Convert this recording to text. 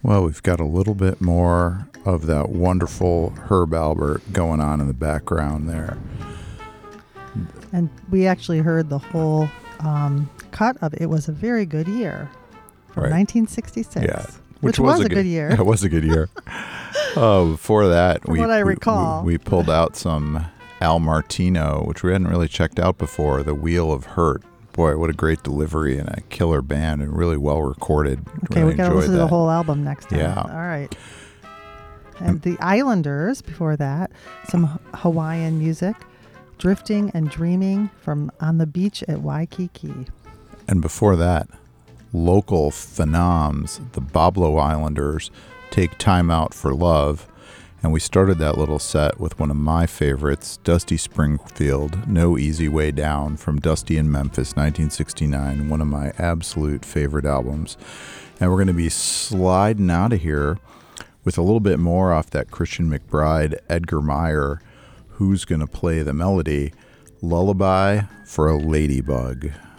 Well, we've got a little bit more of that wonderful Herb Alpert going on in the background there. And we actually heard the whole cut of It Was a Very Good Year from 1966. Yeah. Which was a good year. Yeah, it was a good year. Before that, From what I recall. we pulled out some Al Martino, which we hadn't really checked out before, The Wheel of Hurt. Boy, what a great delivery and a killer band and really well recorded. Okay, really we got to listen to the whole album next time. Yeah. All right. And the Islanders, before that, some Hawaiian music, Drifting and Dreaming from On the Beach at Waikiki. And before that, local phenoms, the Boblo Islanders, Take Time Out for Love. And we started that little set with one of my favorites, Dusty Springfield, No Easy Way Down from Dusty in Memphis, 1969, one of my absolute favorite albums. And we're going to be sliding out of here with a little bit more off that Christian McBride, Edgar Meyer, Who's Gonna Play the Melody, Lullaby for a Ladybug.